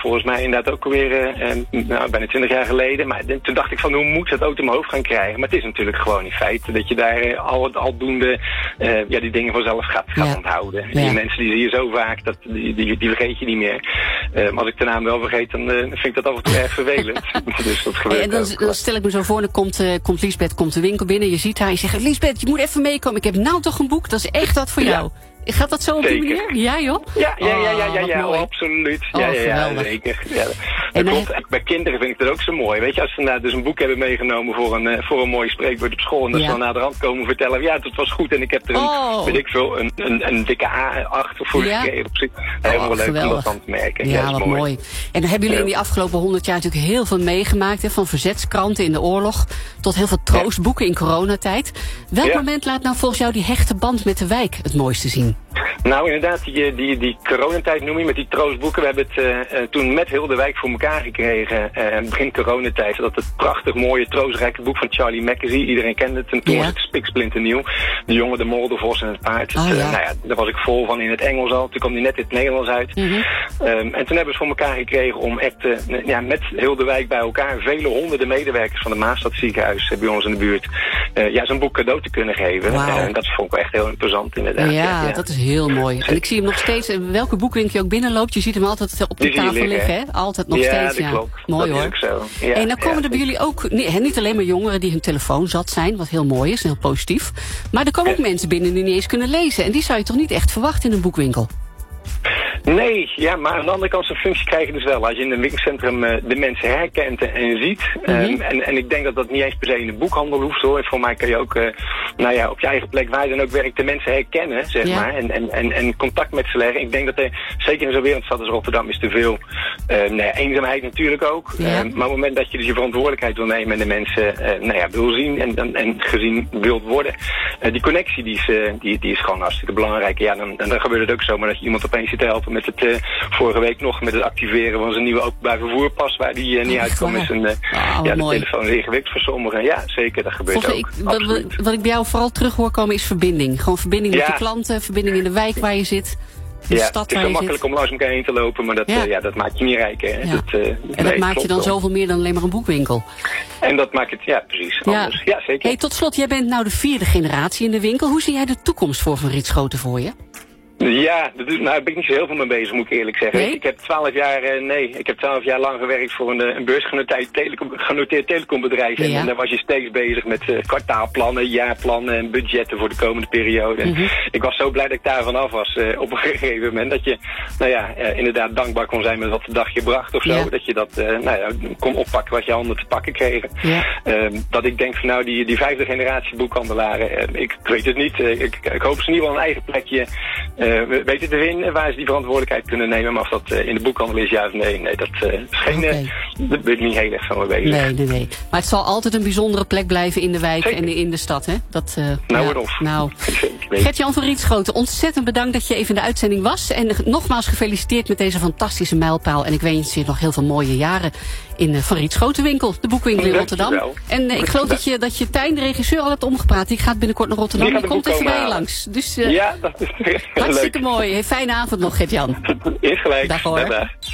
volgens mij inderdaad ook alweer bijna 20 jaar geleden. Maar toen dacht ik van, hoe moet ik dat ook in mijn hoofd gaan krijgen? Maar het is natuurlijk gewoon in feite dat je daar aldoende die dingen vanzelf gaat onthouden. En die mensen die zie je zo vaak, die vergeet je niet meer. Maar als ik de naam wel vergeet, dan vind ik dat af en toe erg vervelend. Dus dat gebeurt en dan stel ik me zo voor, dan komt Liesbeth de winkel binnen, je ziet haar, je zegt, Liesbeth, je moet even meekomen, ik heb nou toch een boek, dat is echt wat voor jou. Gaat dat zo op die manier? Ja, joh? Ja, absoluut. Ja, zeker. Ja. Dat klopt. Bij kinderen vind ik dat ook zo mooi. Weet je, als ze dus een boek hebben meegenomen voor een mooi spreekwoord op school, en dat ze dan naar de rand komen vertellen, dat was goed en ik heb er een dikke A8 voor gekregen. Helemaal leuk om dat aan te merken. Ja, wat mooi. En dan hebben jullie in die afgelopen 100 jaar natuurlijk heel veel meegemaakt, hè, van verzetskranten in de oorlog tot heel veel troostboeken in coronatijd. Welk moment laat nou volgens jou die hechte band met de wijk het mooiste zien? Nou, inderdaad, die coronatijd noem je met die troostboeken. We hebben het toen met heel de wijk voor elkaar gekregen. Begin coronatijd. Dat het prachtig mooie, troostrijke boek van Charlie Mackesy. Iedereen kende het. En toen was het spiksplinternieuw. De jongen, de mol, de vos en het paard. Daar was ik vol van in het Engels al. Toen kwam die net in het Nederlands uit. En toen hebben we het voor elkaar gekregen om echt met heel de wijk bij elkaar, vele honderden medewerkers van het Maasstadziekenhuis bij ons in de buurt, zo'n boek cadeau te kunnen geven. En dat vond ik wel echt heel imposant inderdaad. Ja, dat is heel mooi. En ik zie hem nog steeds, welke boekwinkel je ook binnenloopt, je ziet hem altijd op de tafel liggen, hè? Altijd nog steeds. Ja, dat klopt. Mooi dat hoor. Is ook zo. En dan komen er bij jullie ook, niet alleen maar jongeren die hun telefoon zat zijn, wat heel mooi is en heel positief, maar er komen ook mensen binnen die niet eens kunnen lezen. En die zou je toch niet echt verwachten in een boekwinkel? Nee, maar aan de andere kant zijn functie krijg je dus wel. Als je in een winkelcentrum de mensen herkent en ziet. En ik denk dat dat niet eens per se in de boekhandel hoeft hoor. Voor mij kan je ook op je eigen plek waar je dan ook werkt de mensen herkennen, zeg maar. En contact met ze leggen. Ik denk dat er, zeker in zo'n wereldstad als Rotterdam, is te veel eenzaamheid natuurlijk ook. Maar op het moment dat je dus je verantwoordelijkheid wil nemen en de mensen wil zien en gezien wilt worden. Die connectie die is gewoon hartstikke belangrijk. Ja, dan gebeurt het ook zomaar dat je iemand opeens zit te helpen met het vorige week nog met het activeren van zijn nieuwe openbaar vervoerpas waar die niet uitkwam. Is de telefoon is ingewikkeld voor sommigen. Ja, zeker, dat gebeurt ook. Wat ik bij jou vooral terug hoor komen is verbinding. Gewoon verbinding met de klanten, verbinding in de wijk waar je zit. De stad het is zo makkelijk om langs elkaar heen te lopen, maar dat maakt je niet rijk. Hè? Ja. Dat maakt je dan zoveel meer dan alleen maar een boekwinkel. En dat maakt het, precies, anders. Ja, zeker. Hey, tot slot, jij bent nou de 4e generatie in de winkel. Hoe zie jij de toekomst voor Van Rietschoten voor je? Ja, daar ben ik niet zo heel veel mee bezig, moet ik eerlijk zeggen. Nee? Ik heb 12 jaar lang gewerkt voor een beursgenoteerd telecombedrijf. En daar was je steeds bezig met kwartaalplannen, jaarplannen en budgetten voor de komende periode. Ik was zo blij dat ik daar vanaf was op een gegeven moment. Dat je, inderdaad dankbaar kon zijn met wat de dag je bracht of zo. Ja. Dat je dat kon oppakken wat je handen te pakken kregen. Ja. Dat ik denk van die 5e generatie boekhandelaren, ik weet het niet. Ik hoop ze in ieder geval een eigen plekje weten te vinden waar ze die verantwoordelijkheid kunnen nemen. Maar of dat in de boekhandel is, ja of nee, dat is geen, daar ben ik niet heel erg van mee bezig. Nee. Maar het zal altijd een bijzondere plek blijven in de wijk en in de stad, hè? Dat, Gert-Jan van Rietschoten, ontzettend bedankt dat je even in de uitzending was. En nogmaals gefeliciteerd met deze fantastische mijlpaal. En ik wens je nog heel veel mooie jaren in Van Rietschotenwinkel, de boekwinkel in Rotterdam. En ik geloof dat je Tijn, de regisseur, al hebt omgepraat. Die gaat binnenkort naar Rotterdam. Die komt even bij je langs. Dus, ja, dat is hartstikke mooi. Fijne avond nog, Gert-Jan. Eerst gelijk. Dag hoor. Dag.